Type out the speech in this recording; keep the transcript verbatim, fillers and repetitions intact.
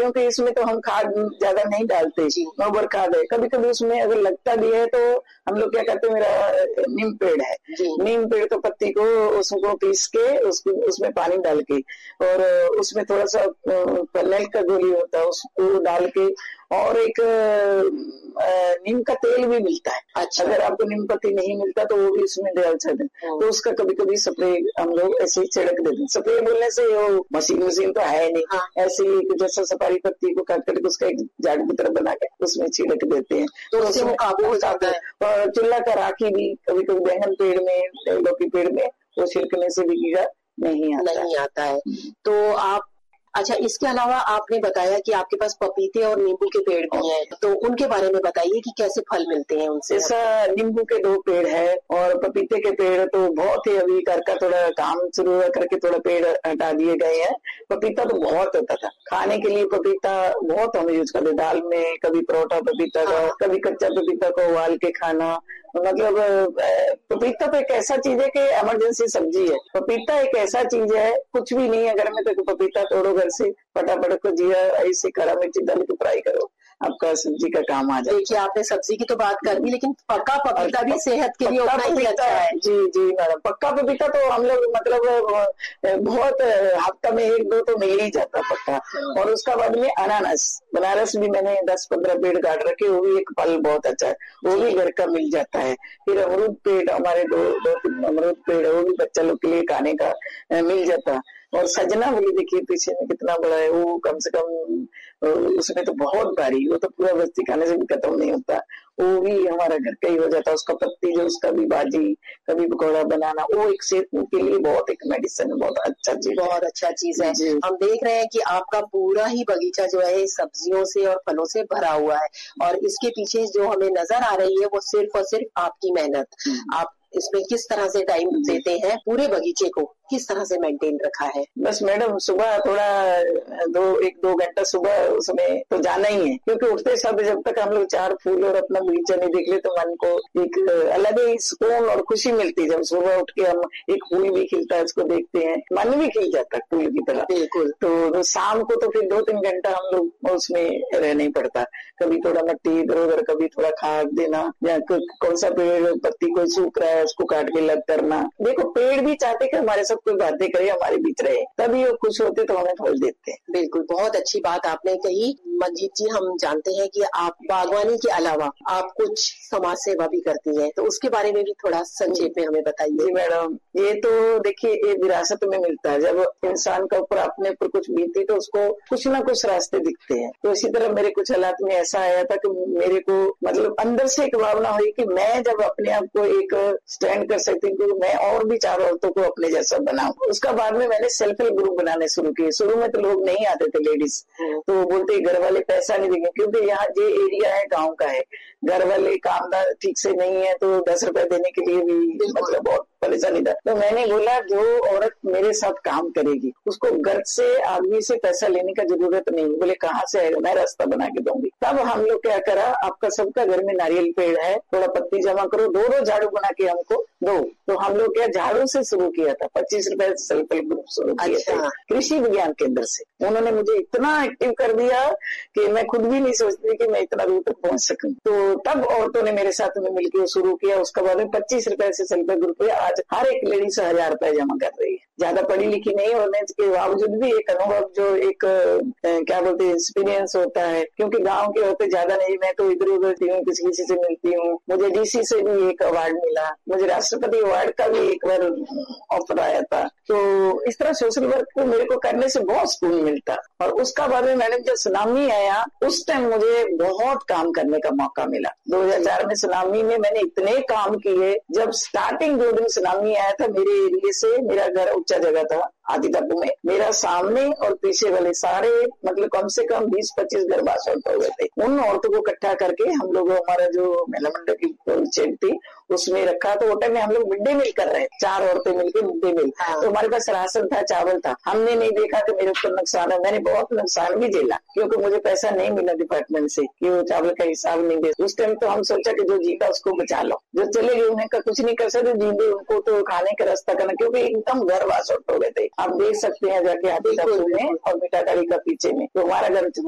क्योंकि इसमें तो हम खाद ज्यादा नहीं डालते, गोबर खाद है। कभी कभी उसमें अगर लगता भी है तो हम लोग क्या करते हैं, मेरा नीम पेड़ है, नीम पेड़ तो पत्ती को उसको पीस के उसको उसमें पानी डाल के और उसमें थोड़ा सा पन्नेल का गोली होता है उसको डाल के, और एक नीम का तेल भी मिलता है। अच्छा। अगर आपको नीम पत्ती नहीं मिलता तो वो भी उसमें डाल सकते हैं, तो उसका कभी कभी स्प्रे हम लोग ऐसे ही छिड़क देते हैं। स्प्रे बोलने से वो मशीन मशीन तो है नहीं, हाँ। ऐसे ही जैसा सफारी पत्ती को काट करके उसका एक झाड़ू की तरह बना के उसमें छिड़क देते हैं, तो उससे वो काबू हो जाता है। और चूल्हा का राखी भी कभी कभी बैंगन पेड़ में, लौकी पेड़ में वो छिड़कने से भी कीड़ा नहीं आता नहीं आता है। तो आप अच्छा, इसके अलावा आपने बताया कि आपके पास पपीते और नींबू के पेड़ भी हैं, तो उनके बारे में बताइए कि कैसे फल मिलते हैं उनसे। ऐसा नींबू के दो पेड़ है और पपीते के पेड़ तो बहुत ही अभी घर का थोड़ा काम शुरू करके थोड़ा पेड़ हटा दिए गए हैं। पपीता तो बहुत होता था, खाने के लिए पपीता बहुत हम यूज करते, दाल में कभी परोठा पपीता का, कभी कच्चा पपीता को उबाल के खाना। मतलब पपीता तो एक ऐसा चीज है कि इमरजेंसी सब्जी है। पपीता एक ऐसा चीज है, कुछ भी नहीं है घर में तो पपीता तोड़ो घर से, फटाफट को जीरा ऐसे खड़ा मिर्ची डाल के फ्राई करो, आपका सब्जी का काम आ जाए। देखिए, आपने सब्जी की तो बात कर दी, लेकिन पक्का पपीता भी सेहत के लिए उतना ही अच्छा है। जी जी मैडम, पक्का पपीता तो हम लोग मतलब बहुत हफ्ता में एक दो तो मिल ही जाता पक्का। और उसका बाद में अनानास, बनारस भी मैंने दस पंद्रह पेड़ काट रखे, वो भी एक फल बहुत अच्छा है, वो भी घर का मिल जाता है। फिर अमरूद पेड़ हमारे दो दो तीन अमरूद पेड़, वो भी बच्चा लोग के लिए खाने का मिल जाता। और सजना बोली देखिए पीछे में कितना बड़ा है, वो कम से कम उसमें तो बहुत भारी, वो तो पूरा बस्ती खाने से भी खत्म नहीं होता, वो भी हमारा घर का ही हो जाता। उसका पत्ती जो उसका भी भाजी, कभी पकौड़ा बनाना, वो एक सेहत के लिए बहुत एक मेडिसिन है, बहुत अच्छा चीज, बहुत अच्छा चीज है। हम देख रहे हैं कि आपका पूरा ही बगीचा जो है सब्जियों से और फलों से भरा हुआ है, और इसके पीछे जो हमें नजर आ रही है वो सिर्फ और सिर्फ आपकी मेहनत। आप इसमें किस तरह से टाइम देते हैं, पूरे बगीचे को किस तरह से मेंटेन रखा है? बस मैडम सुबह थोड़ा दो एक दो घंटा सुबह उसमें तो जाना ही है, क्योंकि उठते सब जब तक हम लोग चार फूल और अपना बगीचा नहीं देख ले तो मन को एक अलग ही सुकून और खुशी मिलती है। जब सुबह उठ के हम एक फूल भी खिलता है उसको देखते हैं, मन भी खिल जाता है फूल की तरह। बिल्कुल। तो, तो शाम को तो फिर दो तीन घंटा हम लोग उसमें रहना ही पड़ता, कभी थोड़ा मिट्टी इधर उधर, कभी थोड़ा खाद देना, या कौन सा पेड़ पत्ती कोई सूख रहा है उसको काट के लग करना। देखो पेड़ भी चाहते कि हमारे सब कोई बातें करे, हमारे बीच रहे, तभी वो खुश होते तो हमें फल देते हैं। बिल्कुल, बहुत अच्छी बात आपने कही। मंजीत जी, हम जानते हैं कि आप बागवानी के अलावा आप कुछ समाज सेवा भी करती हैं, तो उसके बारे में भी थोड़ा संक्षेप में हमें बताइए। जी मैडम, ये तो देखिए ये विरासत में मिलता है, जब इंसान का ऊपर अपने ऊपर कुछ बीती तो उसको कुछ ना कुछ रास्ते दिखते हैं। तो इसी तरह मेरे कुछ हालात में ऐसा आया था कि मेरे को मतलब अंदर से एक भावना हुई कि मैं जब अपने आप को एक स्टैंड कर सकती हूँ, मैं और भी चार औरतों को अपने जैसा बनाऊं। उसका बाद में मैंने सेल्फ हेल्प ग्रुप बनाने शुरू किए। शुरू में तो लोग नहीं आते थे लेडीज, तो बोलते घर वाले पैसा नहीं देंगे, क्योंकि यहाँ ये एरिया है गाँव का है, घर वाले कामदार ठीक से नहीं है तो दस रुपए देने के लिए भी मतलब बहुत परेशानी था। तो मैंने बोला जो औरत मेरे साथ काम करेगी उसको घर से आदमी से पैसा लेने का जरूरत नहीं। बोले कहाँ से आएगा, मैं रास्ता बना के दूंगी। तब हम लोग क्या करा, आपका सबका घर में नारियल पेड़ है, थोड़ा पत्ती जमा करो, दो दो झाड़ू बना के हमको दो। तो हम लोग क्या झाड़ू से शुरू किया था, पच्चीस रुपए से सेल्फ हेल्प ग्रुप शुरू किया था कृषि विज्ञान केंद्र से। उन्होंने मुझे इतना एक्टिव कर दिया कि मैं खुद भी नहीं सोचती कि मैं इतना दूर तक पहुंच सकूं। तो तब औरतों ने मेरे साथ में मिलकर शुरू किया। उसके बाद में पच्चीस रुपए से सेल्फ हेल्प ग्रुप, आज हर एक लेडी से हजार रुपए जमा कर रही है। ज्यादा पढ़ी लिखी नहीं होने के बावजूद भी एक अनुभव जो एक क्या बोलते हैं एक्सपीरियंस होता है, क्योंकि गांव के होते ज्यादा नहीं, मैं तो इधर उधर हूँ, किसी किसी से मिलती हूँ। मुझे डीसी से भी एक अवार्ड मिला, मुझे राष्ट्रपति अवार्ड का भी एक बार ऑफर आया था। तो इस तरह सोशल वर्क को मेरे को करने से बहुत सुकून मिलता। और उसका बाद में मैंने जब सुनामी आया उस टाइम मुझे बहुत काम करने का मौका मिला। दो हजार चार में सुनामी में मैंने इतने काम किए। जब स्टार्टिंग दो दिन सुनामी आया था, मेरे एरिया से, मेरा घर ऊंचा जगह था आदि तब्बू में, मेरा सामने और पीछे वाले सारे मतलब कम से कम बीस पच्चीस घर बास औरतें हुए थे। उन औरतों को इकट्ठा करके हम लोग, हमारा जो महिला मंडल की चेट थी उसमें रखा। तो होटल में हम लोग मिड डे मील कर रहे हैं, चार औरतें मिलकर मिड डे मील। तो हमारे पास राशन था, चावल था। हमने नहीं देखा कि मेरे ऊपर नुकसान है, मैंने बहुत नुकसान भी झेला, क्योंकि मुझे पैसा नहीं मिला डिपार्टमेंट से कि वो चावल का हिसाब नहीं दे। उस टाइम तो हम सोचा कि जो जीता उसको बचा लो, जो चले गए उन्हें का कुछ नहीं कर सकते, जीते उनको तो खाने का रास्ता करना, क्योंकि एकदम घर वास हो गए थे। आप देख सकते हैं जाके आदि तब्बू में और मिठागढ़ी का पीछे में, तो हमारा घर